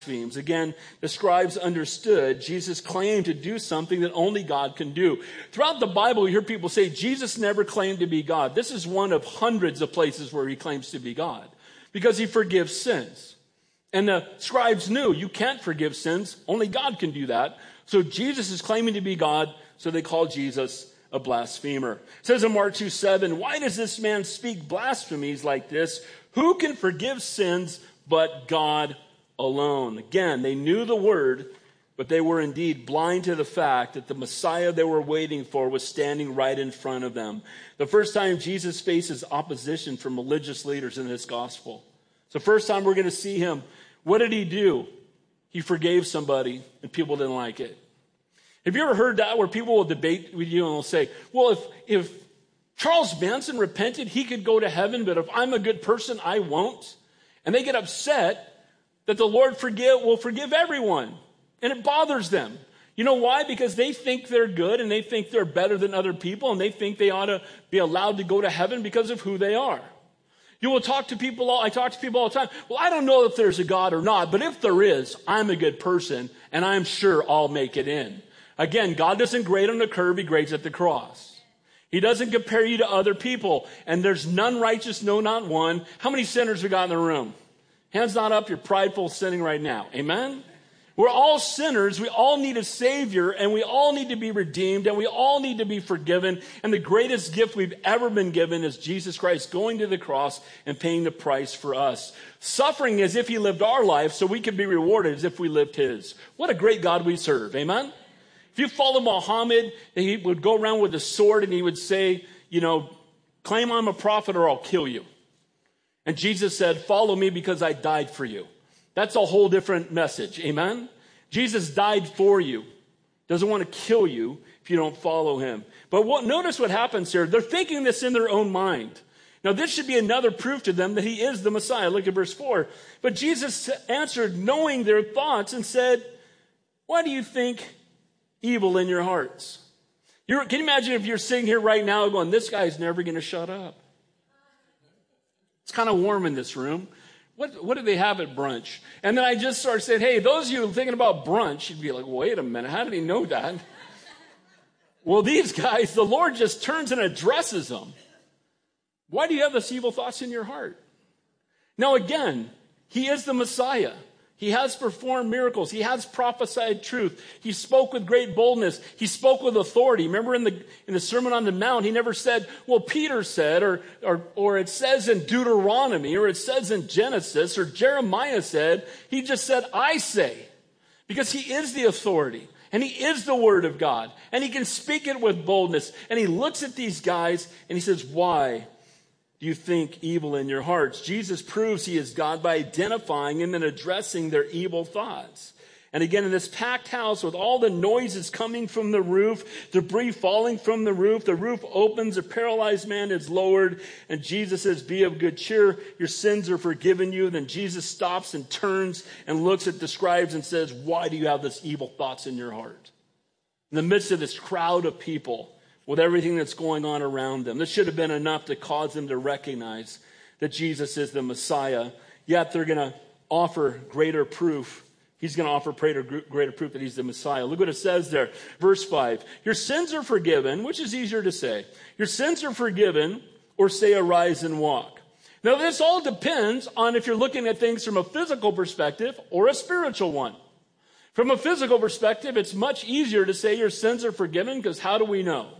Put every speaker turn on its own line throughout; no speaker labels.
blasphemes. Again, the scribes understood Jesus claimed to do something that only God can do. Throughout the Bible, you hear people say Jesus never claimed to be God. This is one of hundreds of places where he claims to be God because he forgives sins. And the scribes knew you can't forgive sins. Only God can do that. So Jesus is claiming to be God, so they call Jesus a blasphemer. It says in Mark 2:7, why does this man speak blasphemies like this? Who can forgive sins but God alone? Again, they knew the word, but they were indeed blind to the fact that the Messiah they were waiting for was standing right in front of them. The first time Jesus faces opposition from religious leaders in this gospel. It's the first time we're going to see him. What did he do? He forgave somebody and people didn't like it. Have you ever heard that where people will debate with you and will say, well, if Charles Manson repented, he could go to heaven, but if I'm a good person, I won't. And they get upset that the Lord will forgive everyone. And it bothers them. You know why? Because they think they're good and they think they're better than other people and they think they ought to be allowed to go to heaven because of who they are. You will talk to people, I talk to people all the time. Well, I don't know if there's a God or not, but if there is, I'm a good person and I'm sure I'll make it in. Again, God doesn't grade on the curve, he grades at the cross. He doesn't compare you to other people. And there's none righteous, no, not one. How many sinners we got in the room? Hands not up, you're prideful sinning right now. Amen? We're all sinners. We all need a Savior, and we all need to be redeemed, and we all need to be forgiven. And the greatest gift we've ever been given is Jesus Christ going to the cross and paying the price for us. Suffering as if he lived our life so we could be rewarded as if we lived his. What a great God we serve. Amen? If you follow Muhammad, he would go around with a sword and he would say, claim I'm a prophet or I'll kill you. And Jesus said, follow me because I died for you. That's a whole different message. Amen? Jesus died for you. Doesn't want to kill you if you don't follow him. But notice what happens here. They're thinking this in their own mind. Now, this should be another proof to them that he is the Messiah. Look at verse 4. But Jesus answered, knowing their thoughts, and said, why do you think evil in your hearts? Can you imagine if you're sitting here right now going, this guy's never going to shut up? It's kind of warm in this room. What do they have at brunch? And then I just started saying, hey, those of you thinking about brunch, you'd be like, wait a minute, how did he know that? Well, these guys, the Lord just turns and addresses them. Why do you have these evil thoughts in your heart? Now again, he is the Messiah. He has performed miracles. He has prophesied truth. He spoke with great boldness. He spoke with authority. Remember in the Sermon on the Mount, he never said, well, Peter said, or it says in Deuteronomy, or it says in Genesis, or Jeremiah said. He just said, I say. Because he is the authority. And he is the Word of God. And he can speak it with boldness. And he looks at these guys and he says, why do you think evil in your hearts? Jesus proves he is God by identifying and then addressing their evil thoughts. And again, in this packed house with all the noises coming from the roof, debris falling from the roof opens, a paralyzed man is lowered, and Jesus says, be of good cheer, your sins are forgiven you. Then Jesus stops and turns and looks at the scribes and says, why do you have this evil thoughts in your heart? In the midst of this crowd of people, with everything that's going on around them. This should have been enough to cause them to recognize that Jesus is the Messiah. Yet they're going to offer greater proof. He's going to offer greater proof that he's the Messiah. Look what it says there. Verse 5. Your sins are forgiven. Which is easier to say? Your sins are forgiven, or say arise and walk. Now this all depends on if you're looking at things from a physical perspective or a spiritual one. From a physical perspective, it's much easier to say your sins are forgiven because how do we know?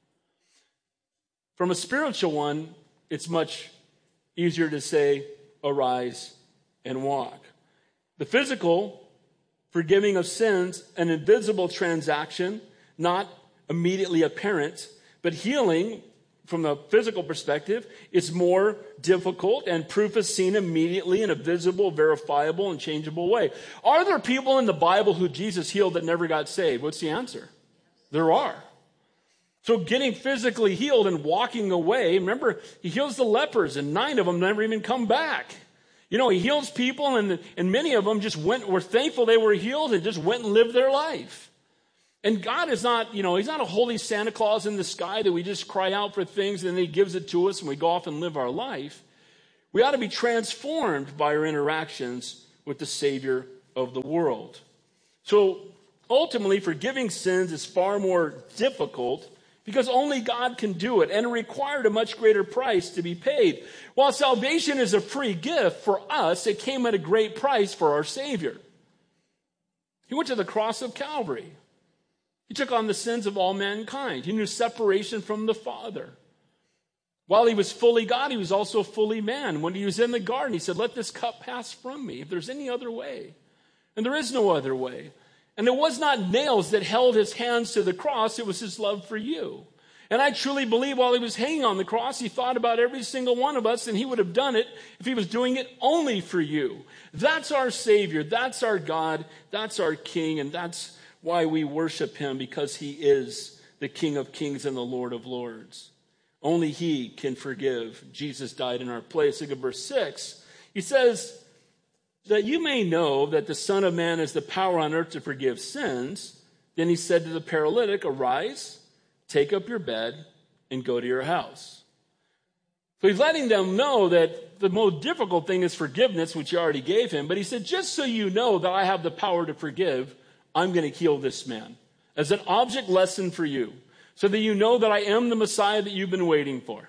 From a spiritual one, it's much easier to say, arise and walk. The physical, forgiving of sins, an invisible transaction, not immediately apparent, but healing from a physical perspective is more difficult, and proof is seen immediately in a visible, verifiable, and changeable way. Are there people in the Bible who Jesus healed that never got saved? What's the answer? There are. So getting physically healed and walking away, remember, he heals the lepers and 9 of them never even come back. He heals people and many of them just were thankful they were healed and just went and lived their life. And God is not, he's not a holy Santa Claus in the sky that we just cry out for things and then he gives it to us and we go off and live our life. We ought to be transformed by our interactions with the Savior of the world. So ultimately, forgiving sins is far more difficult because only God can do it, and it required a much greater price to be paid. While salvation is a free gift for us, it came at a great price for our Savior. He went to the cross of Calvary. He took on the sins of all mankind. He knew separation from the Father. While he was fully God, he was also fully man. When he was in the garden, he said, "Let this cup pass from me if there's any other way." And there is no other way. And it was not nails that held his hands to the cross. It was his love for you. And I truly believe while he was hanging on the cross, he thought about every single one of us, and he would have done it if he was doing it only for you. That's our Savior. That's our God. That's our King. And that's why we worship him, because he is the King of Kings and the Lord of Lords. Only he can forgive. Jesus died in our place. Look at verse 6. He says, that you may know that the Son of Man has the power on earth to forgive sins. Then he said to the paralytic, "Arise, take up your bed, and go to your house." So he's letting them know that the most difficult thing is forgiveness, which he already gave him. But he said, just so you know that I have the power to forgive, I'm going to heal this man as an object lesson for you, so that you know that I am the Messiah that you've been waiting for.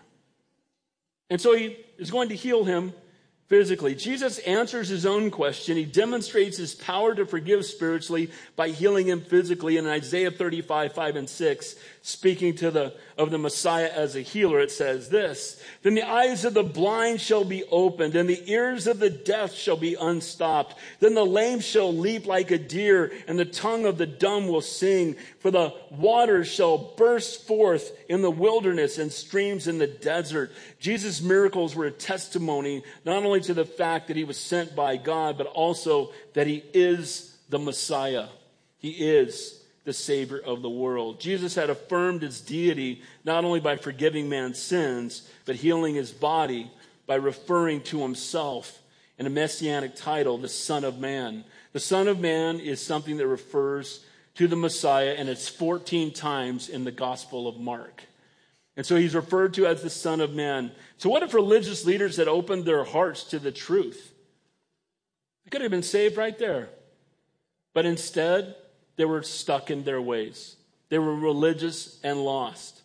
And so he is going to heal him physically. Jesus answers his own question. He demonstrates his power to forgive spiritually by healing him physically. In Isaiah 35, 5 and 6, speaking of the Messiah as a healer, it says this: "Then the eyes of the blind shall be opened, and the ears of the deaf shall be unstopped. Then the lame shall leap like a deer, and the tongue of the dumb will sing. For the waters shall burst forth in the wilderness and streams in the desert." Jesus' miracles were a testimony not only to the fact that he was sent by God, but also that he is the Messiah. He is the Savior of the world. Jesus had affirmed his deity not only by forgiving man's sins, but healing his body by referring to himself in a messianic title, the Son of Man. The Son of Man is something that refers to the Messiah, and it's 14 times in the Gospel of Mark. And so he's referred to as the Son of Man. So what if religious leaders had opened their hearts to the truth? They could have been saved right there. But instead, they were stuck in their ways. They were religious and lost.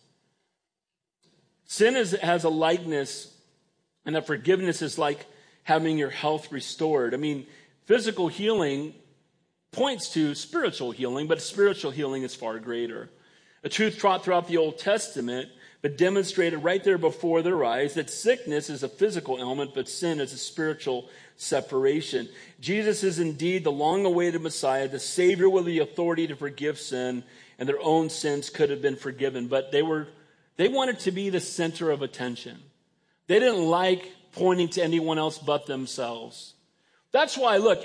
Sin has a likeness, and that forgiveness is like having your health restored. I mean, physical healing points to spiritual healing, but spiritual healing is far greater. A truth taught throughout the Old Testament, but demonstrated right there before their eyes, that sickness is a physical ailment, but sin is a spiritual separation. Jesus is indeed the long-awaited Messiah, the Savior with the authority to forgive sin, and their own sins could have been forgiven. But they wanted to be the center of attention. They didn't like pointing to anyone else but themselves. That's why, look,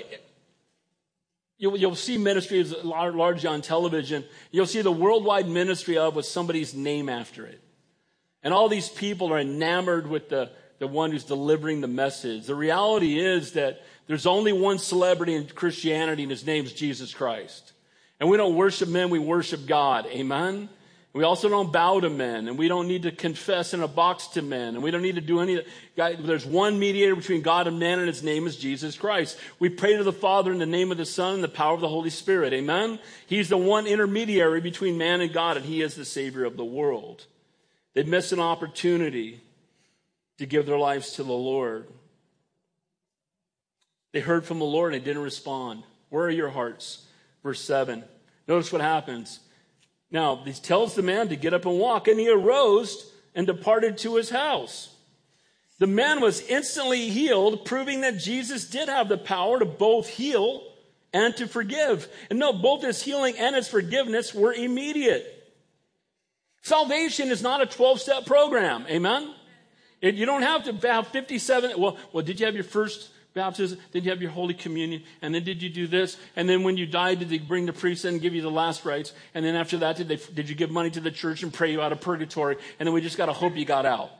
you'll see ministries largely on television. You'll see the worldwide ministry with somebody's name after it. And all these people are enamored with the one who's delivering the message. The reality is that there's only one celebrity in Christianity, and his name's Jesus Christ. And we don't worship men, we worship God. Amen? We also don't bow to men, and we don't need to confess in a box to men, and we don't need to do any. There's one mediator between God and man, and his name is Jesus Christ. We pray to the Father in the name of the Son and the power of the Holy Spirit. Amen? He's the one intermediary between man and God, and he is the Savior of the world. They missed an opportunity to give their lives to the Lord. They heard from the Lord and they didn't respond. Where are your hearts? Verse 7. Notice what happens. Now, he tells the man to get up and walk, and he arose and departed to his house. The man was instantly healed, proving that Jesus did have the power to both heal and to forgive. And no, both his healing and his forgiveness were immediate. Salvation is not a 12-step program. Amen? You don't have to have 57. Well, did you have your first baptism? Did you have your Holy Communion? And then did you do this? And then when you died, did they bring the priest in and give you the last rites? And then after that, did you give money to the church and pray you out of purgatory? And then we just got to hope you got out.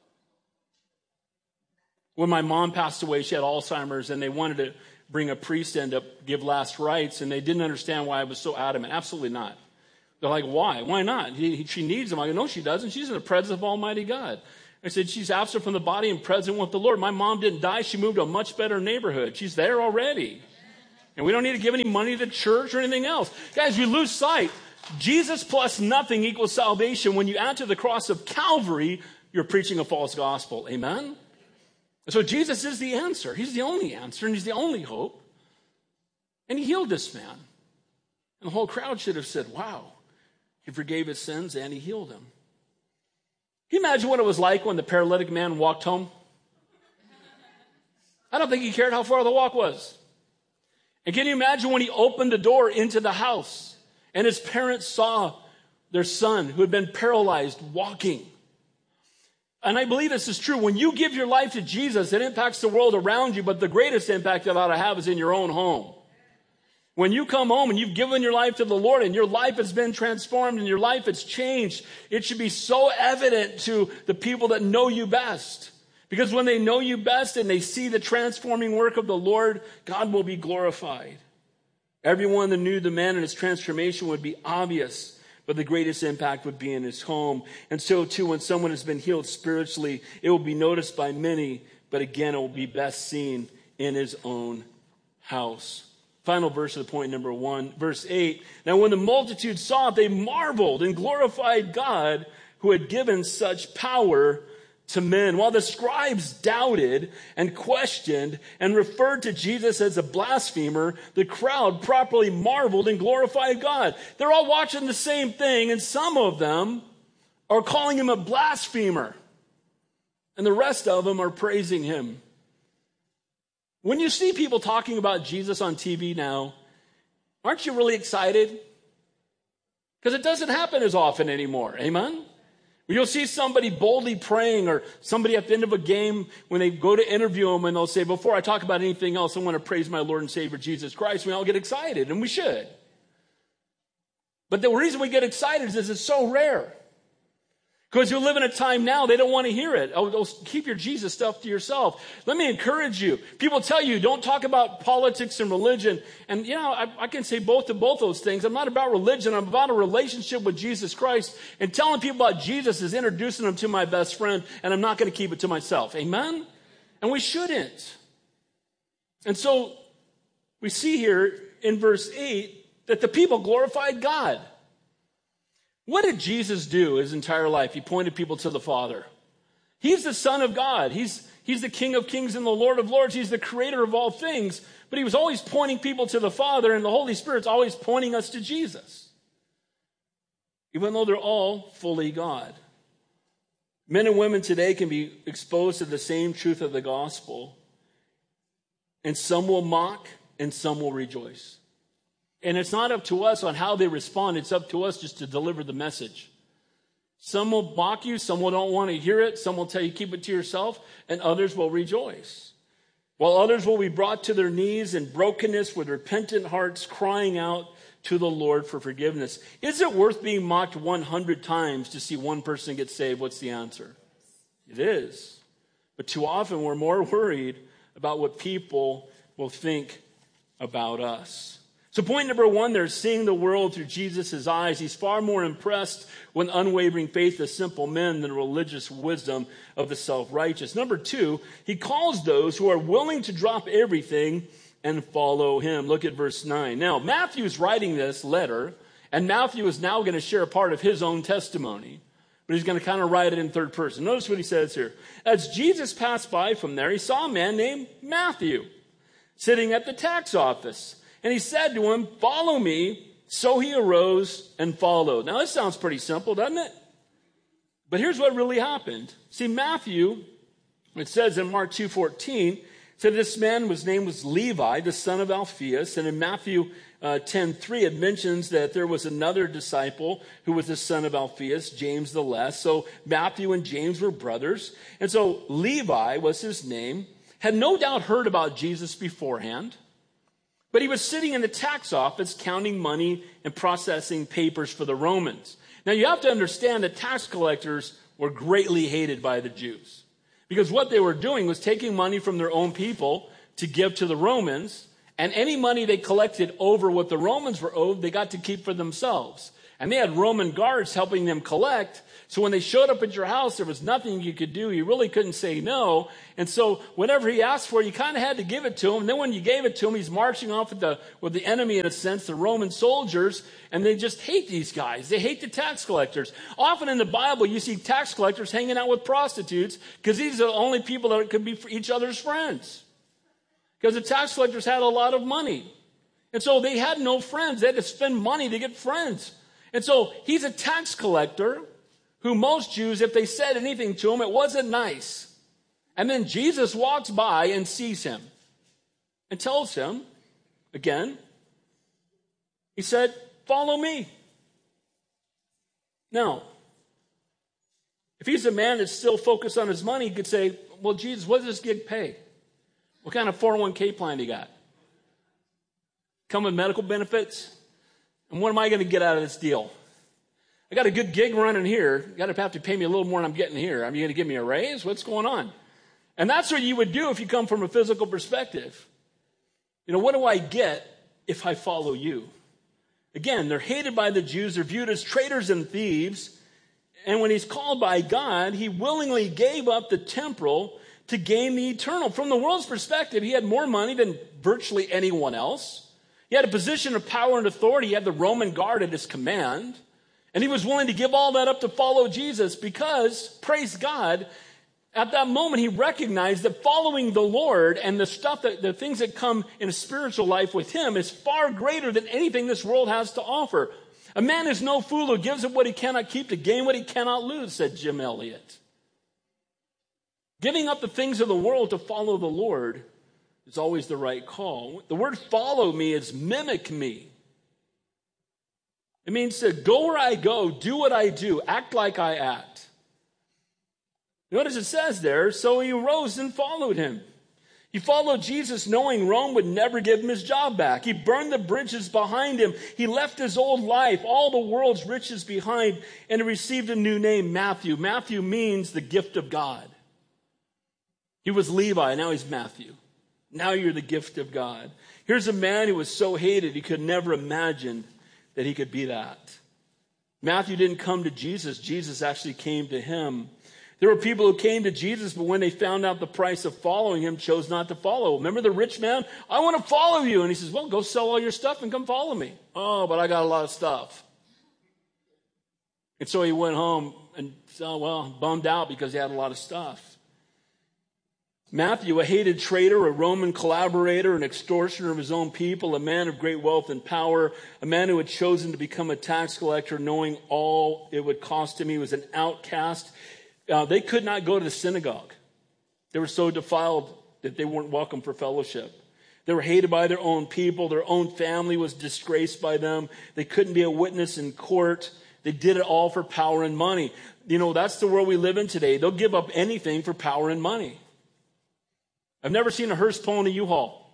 When my mom passed away, she had Alzheimer's, and they wanted to bring a priest in to give last rites, and they didn't understand why I was so adamant. Absolutely not. They're like, why? Why not? She needs him. I go, no, she doesn't. She's in the presence of Almighty God. I said, she's absent from the body and present with the Lord. My mom didn't die. She moved to a much better neighborhood. She's there already. And we don't need to give any money to the church or anything else. Guys, you lose sight. Jesus plus nothing equals salvation. When you add to the cross of Calvary, you're preaching a false gospel. Amen? So Jesus is the answer. He's the only answer, and he's the only hope. And he healed this man. And the whole crowd should have said, wow, he forgave his sins and he healed him. Can you imagine what it was like when the paralytic man walked home? I don't think he cared how far the walk was. And can you imagine when he opened the door into the house and his parents saw their son who had been paralyzed walking? And I believe this is true. When you give your life to Jesus, it impacts the world around you, but the greatest impact it ought to have is in your own home. When you come home and you've given your life to the Lord and your life has been transformed and your life has changed, it should be so evident to the people that know you best. Because when they know you best and they see the transforming work of the Lord, God will be glorified. Everyone that knew the man and his transformation would be obvious, but the greatest impact would be in his home. And so too, when someone has been healed spiritually, it will be noticed by many, but again, it will be best seen in his own house. Final verse of the point number 1, verse 8. Now when the multitude saw it, they marveled and glorified God who had given such power to men. While the scribes doubted and questioned and referred to Jesus as a blasphemer, the crowd properly marveled and glorified God. They're all watching the same thing, and some of them are calling him a blasphemer, and the rest of them are praising him. When you see people talking about Jesus on TV now, aren't you really excited? Because it doesn't happen as often anymore. Amen? You'll see somebody boldly praying, or somebody at the end of a game when they go to interview them and they'll say, before I talk about anything else, I want to praise my Lord and Savior Jesus Christ. We all get excited, and we should. But the reason we get excited is it's so rare. Because you live in a time now, they don't want to hear it. Oh, keep your Jesus stuff to yourself. Let me encourage you. People tell you, don't talk about politics and religion. And, I can say both of those things. I'm not about religion. I'm about a relationship with Jesus Christ. And telling people about Jesus is introducing them to my best friend. And I'm not going to keep it to myself. Amen? And we shouldn't. And so we see here in verse 8 that the people glorified God. What did Jesus do his entire life? He pointed people to the Father. He's the Son of God. He's the King of Kings and the Lord of Lords. He's the creator of all things. But he was always pointing people to the Father, and the Holy Spirit's always pointing us to Jesus. Even though they're all fully God. Men and women today can be exposed to the same truth of the gospel. And some will mock, and some will rejoice. And it's not up to us on how they respond. It's up to us just to deliver the message. Some will mock you. Some will don't want to hear it. Some will tell you, keep it to yourself. And others will rejoice. While others will be brought to their knees in brokenness with repentant hearts, crying out to the Lord for forgiveness. Is it worth being mocked 100 times to see one person get saved? What's the answer? It is. But too often we're more worried about what people will think about us. So point number 1, they're seeing the world through Jesus' eyes. He's far more impressed with unwavering faith of simple men than religious wisdom of the self-righteous. Number 2, he calls those who are willing to drop everything and follow him. Look at verse 9. Now, Matthew's writing this letter, and Matthew is now going to share a part of his own testimony. But he's going to kind of write it in third person. Notice what he says here. As Jesus passed by from there, he saw a man named Matthew sitting at the tax office. And he said to him, follow me. So he arose and followed. Now, this sounds pretty simple, doesn't it? But here's what really happened. See, Matthew, it says in Mark 2:14, said this man, his name was Levi, the son of Alphaeus. And in Matthew 10:3, it mentions that there was another disciple who was the son of Alphaeus, James the less. So Matthew and James were brothers. And so Levi was his name, had no doubt heard about Jesus beforehand. But he was sitting in the tax office counting money and processing papers for the Romans. Now you have to understand that tax collectors were greatly hated by the Jews. Because what they were doing was taking money from their own people to give to the Romans. And any money they collected over what the Romans were owed, they got to keep for themselves. And they had Roman guards helping them collect. So when they showed up at your house, there was nothing you could do. You really couldn't say no. And so whenever he asked for it, you kind of had to give it to him. And then when you gave it to him, he's marching off with the enemy, in a sense, the Roman soldiers. And they just hate these guys. They hate the tax collectors. Often in the Bible, you see tax collectors hanging out with prostitutes because these are the only people that could be each other's friends. Because the tax collectors had a lot of money. And so they had no friends. They had to spend money to get friends. And so he's a tax collector who most Jews, if they said anything to him, it wasn't nice. And then Jesus walks by and sees him and tells him, again, he said, "Follow me." Now, if he's a man that's still focused on his money, he could say, "Well, Jesus, what does this gig pay? What kind of 401k plan do you got? Come with medical benefits? And what am I going to get out of this deal? I got a good gig running here. You got to have to pay me a little more than I'm getting here. Are you going to give me a raise? What's going on?" And that's what you would do if you come from a physical perspective. What do I get if I follow you? Again, they're hated by the Jews. They're viewed as traitors and thieves. And when he's called by God, he willingly gave up the temporal to gain the eternal. From the world's perspective, he had more money than virtually anyone else. He had a position of power and authority. He had the Roman guard at his command. And he was willing to give all that up to follow Jesus because, praise God, at that moment he recognized that following the Lord and the things that come in a spiritual life with him is far greater than anything this world has to offer. A man is no fool who gives up what he cannot keep to gain what he cannot lose, said Jim Elliot. Giving up the things of the world to follow the Lord is always the right call. The word follow me is mimic me. It means to go where I go, do what I do, act like I act. Notice it says there, so he arose and followed him. He followed Jesus knowing Rome would never give him his job back. He burned the bridges behind him. He left his old life, all the world's riches behind, and he received a new name, Matthew. Matthew means the gift of God. He was Levi, now he's Matthew. Now you're the gift of God. Here's a man who was so hated he could never imagine that he could be that. Matthew didn't come to Jesus. Jesus actually came to him. There were people who came to Jesus, but when they found out the price of following him, chose not to follow. Remember the rich man? I want to follow you. And he says, well, go sell all your stuff and come follow me. Oh, but I got a lot of stuff. And so he went home and, bummed out because he had a lot of stuff. Matthew, a hated traitor, a Roman collaborator, an extortioner of his own people, a man of great wealth and power, a man who had chosen to become a tax collector knowing all it would cost him. He was an outcast. They could not go to the synagogue. They were so defiled that they weren't welcome for fellowship. They were hated by their own people. Their own family was disgraced by them. They couldn't be a witness in court. They did it all for power and money. That's the world we live in today. They'll give up anything for power and money. I've never seen a hearse pulling a U-Haul.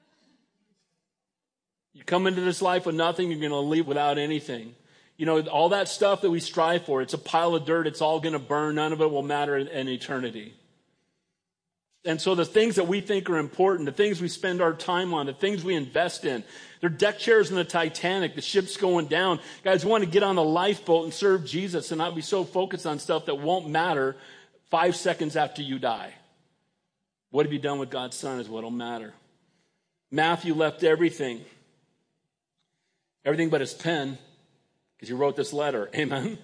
You come into this life with nothing, you're going to leave without anything. All that stuff that we strive for, it's a pile of dirt. It's all going to burn. None of it will matter in eternity. And so the things that we think are important, the things we spend our time on, the things we invest in, they're deck chairs in the Titanic, the ship's going down. Guys, we want to get on the lifeboat and serve Jesus and not be so focused on stuff that won't matter 5 seconds after you die. What have you done with God's Son is what will matter. Matthew left everything but his pen, because he wrote this letter. Amen.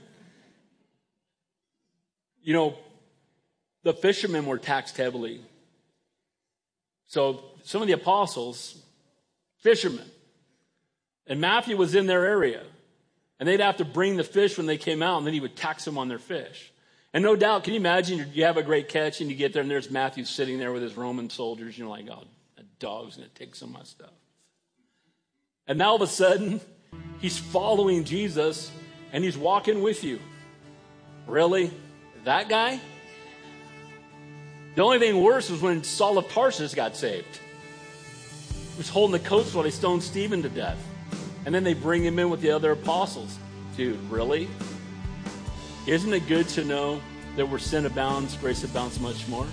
The fishermen were taxed heavily. So some of the apostles, fishermen, and Matthew was in their area, and they'd have to bring the fish when they came out, and then he would tax them on their fish. And no doubt, can you imagine you have a great catch and you get there and there's Matthew sitting there with his Roman soldiers. You're like, oh, a dog's going to take some of my stuff. And now all of a sudden, he's following Jesus and he's walking with you. Really? That guy? The only thing worse was when Saul of Tarsus got saved. He was holding the coats while they stoned Stephen to death. And then they bring him in with the other apostles. Dude, really? Isn't it good to know that where sin abounds, grace abounds much more?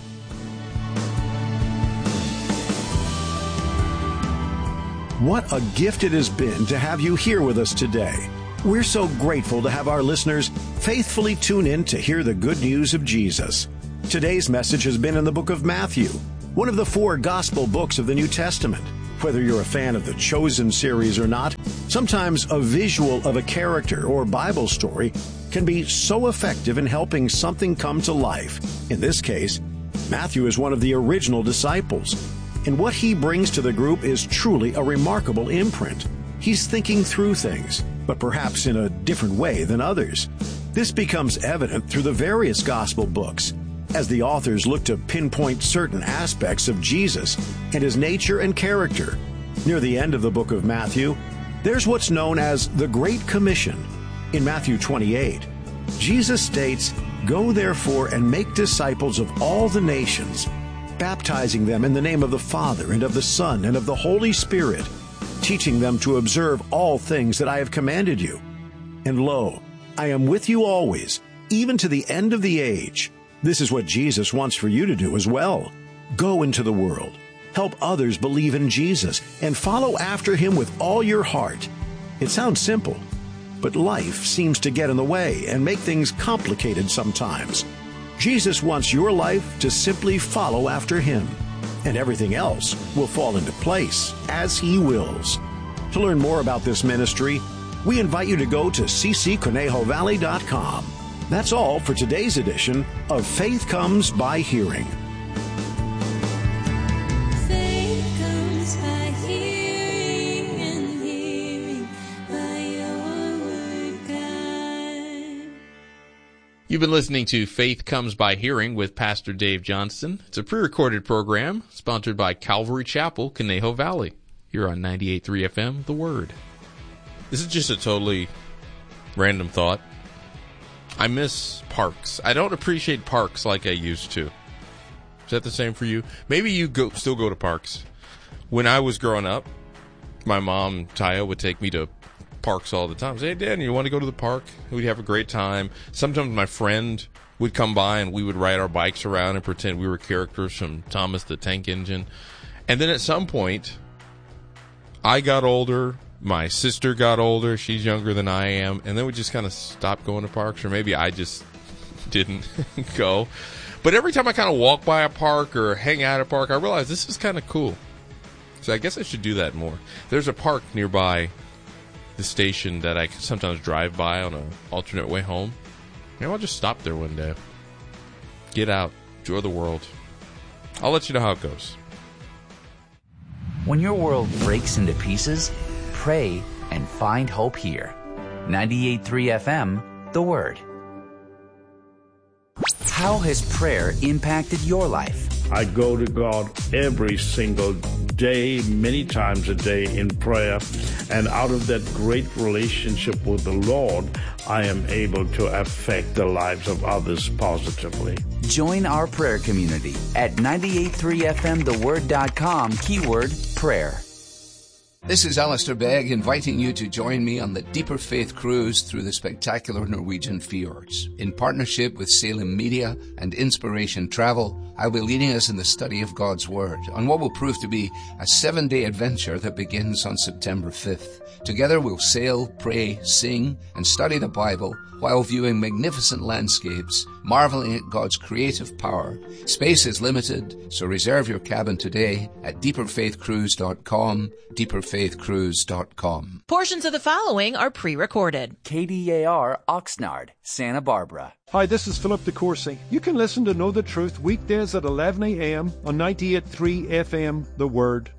What a gift it has been to have you here with us today. We're so grateful to have our listeners faithfully tune in to hear the good news of Jesus. Today's message has been in the book of Matthew, one of the 4 gospel books of the New Testament. Whether you're a fan of the Chosen series or not, sometimes a visual of a character or Bible story can be so effective in helping something come to life. In this case, Matthew is one of the original disciples, and what he brings to the group is truly a remarkable imprint. He's thinking through things, but perhaps in a different way than others. This becomes evident through the various gospel books, as the authors look to pinpoint certain aspects of Jesus and his nature and character. Near the end of the book of Matthew, there's what's known as the Great Commission. In Matthew 28, Jesus states, "Go therefore and make disciples of all the nations, baptizing them in the name of the Father and of the Son and of the Holy Spirit, teaching them to observe all things that I have commanded you. And lo, I am with you always, even to the end of the age." This is what Jesus wants for you to do as well. Go into the world, help others believe in Jesus, and follow after him with all your heart. It sounds simple, but life seems to get in the way and make things complicated sometimes. Jesus wants your life to simply follow after him, and everything else will fall into place as he wills. To learn more about this ministry, we invite you to go to ccconejo.valley.com. That's all for today's edition of Faith Comes by Hearing.
Faith comes by hearing, and hearing by your word, God.
You've been listening to Faith Comes by Hearing with Pastor Dave Johnston. It's a pre-recorded program sponsored by Calvary Chapel, Conejo Valley. You're on 98.3 FM, The Word. This is just a totally random thought. I miss parks. I don't appreciate parks like I used to. Is that the same for you? Maybe you still go to parks. When I was growing up, my mom, Taya, would take me to parks all the time. Say, "Hey, Dad, you want to go to the park?" We'd have a great time. Sometimes my friend would come by and we would ride our bikes around and pretend we were characters from Thomas the Tank Engine. And then at some point, I got older. My sister got older. She's younger than I am. And then we just kind of stopped going to parks, or maybe I just didn't go. But every time I kind of walk by a park or hang out at a park, I realize this is kind of cool. So I guess I should do that more. There's a park nearby the station that I sometimes drive by on an alternate way home. Maybe I'll just stop there one day. Get out. Enjoy the world. I'll let you know how it goes.
When your world breaks into pieces, pray and find hope here. 98.3 FM, The Word. How has prayer impacted your life?
I go to God every single day, many times a day in prayer, and out of that great relationship with the Lord, I am able to affect the lives of others positively.
Join our prayer community at 98.3fmtheword.com, keyword prayer.
This is Alistair Begg inviting you to join me on the Deeper Faith Cruise through the spectacular Norwegian fjords. In partnership with Salem Media and Inspiration Travel, I'll be leading us in the study of God's Word on what will prove to be a 7-day adventure that begins on September 5th. Together we'll sail, pray, sing, and study the Bible while viewing magnificent landscapes, marveling at God's creative power. Space is limited, so reserve your cabin today at deeperfaithcruise.com, deeperfaithcruise.com.
Portions of the following are pre-recorded.
KDAR Oxnard, Santa Barbara.
Hi, this is Philip DeCourcy. You can listen to Know the Truth weekdays at 11 a.m. on 98.3 FM, The Word.